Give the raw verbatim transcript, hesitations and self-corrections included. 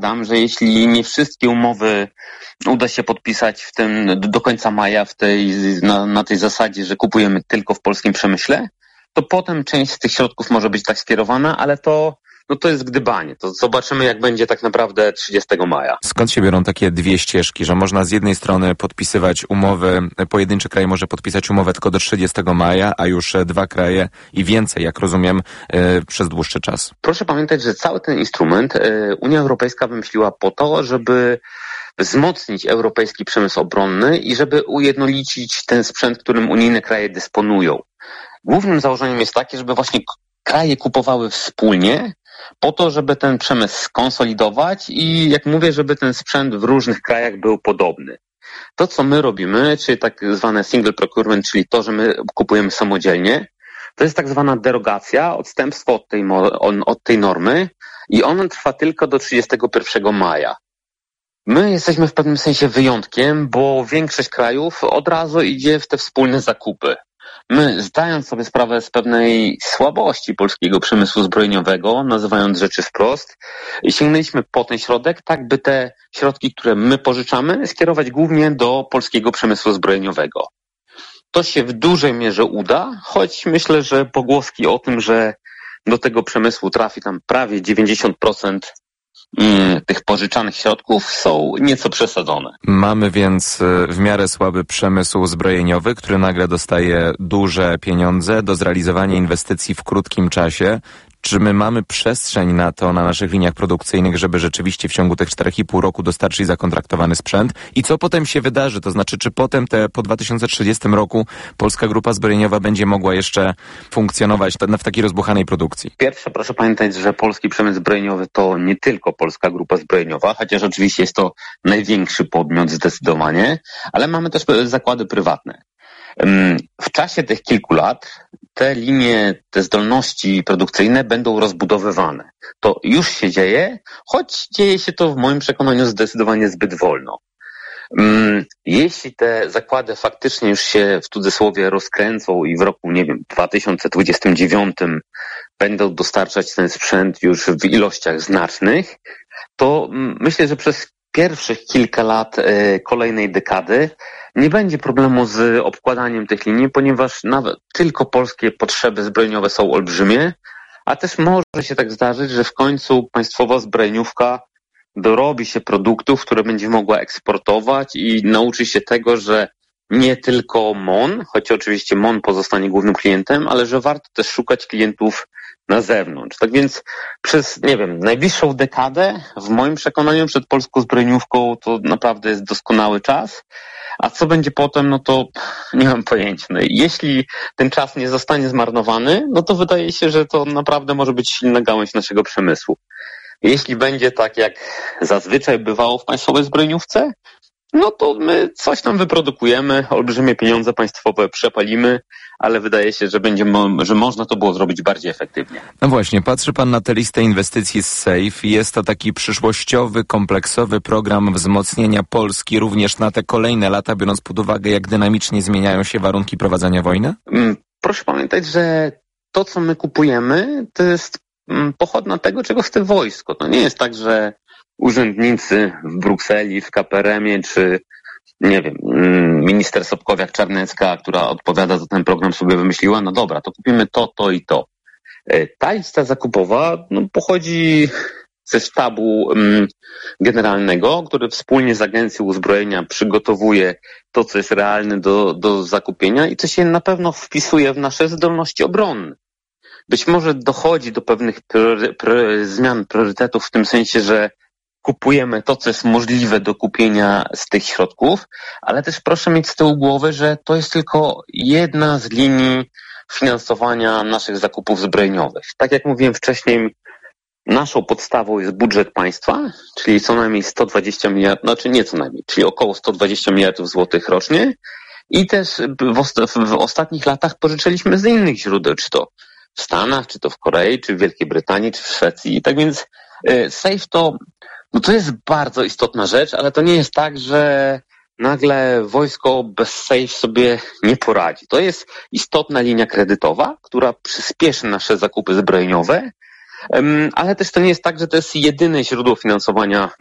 Dam, że jeśli nie wszystkie umowy uda się podpisać w tym, do końca maja w tej, na, na tej zasadzie, że kupujemy tylko w polskim przemyśle, to potem część z tych środków może być tak skierowana, ale to, no to jest gdybanie. To zobaczymy, jak będzie tak naprawdę trzydziestego maja. Skąd się biorą takie dwie ścieżki, że można z jednej strony podpisywać umowy, pojedynczy kraj może podpisać umowę tylko do trzydziestego maja, a już dwa kraje i więcej, jak rozumiem, yy, przez dłuższy czas? Proszę pamiętać, że cały ten instrument yy, Unia Europejska wymyśliła po to, żeby wzmocnić europejski przemysł obronny i żeby ujednolicić ten sprzęt, którym unijne kraje dysponują. Głównym założeniem jest takie, żeby właśnie kraje kupowały wspólnie po to, żeby ten przemysł skonsolidować i, jak mówię, żeby ten sprzęt w różnych krajach był podobny. To, co my robimy, czyli tak zwane single procurement, czyli to, że my kupujemy samodzielnie, to jest tak zwana derogacja, odstępstwo od tej, od tej normy i ona trwa tylko do trzydziestego pierwszego maja. My jesteśmy w pewnym sensie wyjątkiem, bo większość krajów od razu idzie w te wspólne zakupy. My, zdając sobie sprawę z pewnej słabości polskiego przemysłu zbrojeniowego, nazywając rzeczy wprost, sięgnęliśmy po ten środek, tak by te środki, które my pożyczamy, skierować głównie do polskiego przemysłu zbrojeniowego. To się w dużej mierze uda, choć myślę, że pogłoski o tym, że do tego przemysłu trafi tam prawie dziewięćdziesiąt procent tych pożyczanych środków są nieco przesadzone. Mamy więc w miarę słaby przemysł zbrojeniowy, który nagle dostaje duże pieniądze do zrealizowania inwestycji w krótkim czasie. Czy my mamy przestrzeń na to, na naszych liniach produkcyjnych, żeby rzeczywiście w ciągu tych czterech i pół roku dostarczyć zakontraktowany sprzęt? I co potem się wydarzy? To znaczy, czy potem te, po dwa tysiące trzydziestym roku Polska Grupa Zbrojeniowa będzie mogła jeszcze funkcjonować w takiej rozbuchanej produkcji? Pierwsze, proszę pamiętać, że polski przemysł zbrojeniowy to nie tylko Polska Grupa Zbrojeniowa, chociaż oczywiście jest to największy podmiot zdecydowanie, ale mamy też zakłady prywatne. W czasie tych kilku lat te linie, te zdolności produkcyjne będą rozbudowywane. To już się dzieje, choć dzieje się to w moim przekonaniu zdecydowanie zbyt wolno. Jeśli te zakłady faktycznie już się w cudzysłowie rozkręcą i w roku, nie wiem, dwa tysiące dwudziestym dziewiątym będą dostarczać ten sprzęt już w ilościach znacznych, to myślę, że przez pierwszych kilka lat kolejnej dekady nie będzie problemu z obkładaniem tych linii, ponieważ nawet tylko polskie potrzeby zbrojeniowe są olbrzymie, a też może się tak zdarzyć, że w końcu państwowa zbrojeniówka dorobi się produktów, które będzie mogła eksportować i nauczy się tego, że nie tylko M O N, choć oczywiście M O N pozostanie głównym klientem, ale że warto też szukać klientów na zewnątrz. Tak więc przez, nie wiem, najbliższą dekadę, w moim przekonaniu przed polską zbrojeniówką to naprawdę jest doskonały czas, a co będzie potem, no to nie mam pojęcia. No, jeśli ten czas nie zostanie zmarnowany, no to wydaje się, że to naprawdę może być silna gałąź naszego przemysłu. Jeśli będzie tak, jak zazwyczaj bywało w państwowej zbrojeniówce, no to my coś tam wyprodukujemy, olbrzymie pieniądze państwowe przepalimy, ale wydaje się, że będzie, mo- że można to było zrobić bardziej efektywnie. No właśnie, patrzy pan na tę listę inwestycji z SAFE. Jest to taki przyszłościowy, kompleksowy program wzmocnienia Polski również na te kolejne lata, biorąc pod uwagę, jak dynamicznie zmieniają się warunki prowadzenia wojny? Proszę pamiętać, że to, co my kupujemy, to jest pochodna tego, czego chce wojsko. To nie jest tak, że urzędnicy w Brukseli, w K P R M-ie, czy nie wiem, minister Sobkowiak-Czarnecka, która odpowiada za ten program, sobie wymyśliła, no dobra, to kupimy to, to i to. Ta lista zakupowa no, pochodzi ze sztabu um, generalnego, który wspólnie z Agencją Uzbrojenia przygotowuje to, co jest realne do, do zakupienia i co się na pewno wpisuje w nasze zdolności obronne. Być może dochodzi do pewnych priory, priory, zmian priorytetów w tym sensie, że kupujemy to, co jest możliwe do kupienia z tych środków, ale też proszę mieć z tyłu głowy, że to jest tylko jedna z linii finansowania naszych zakupów zbrojeniowych. Tak jak mówiłem wcześniej, naszą podstawą jest budżet państwa, czyli co najmniej sto dwadzieścia miliardów, znaczy nie co najmniej, czyli około sto dwadzieścia miliardów złotych rocznie i też w, osta- w ostatnich latach pożyczyliśmy z innych źródeł, czy to w Stanach, czy to w Korei, czy w Wielkiej Brytanii, czy w Szwecji. I tak więc y, SAFE to, no to jest bardzo istotna rzecz, ale to nie jest tak, że nagle wojsko bez SAFE sobie nie poradzi. To jest istotna linia kredytowa, która przyspieszy nasze zakupy zbrojeniowe, Ale też to nie jest tak, że to jest jedyne źródło finansowania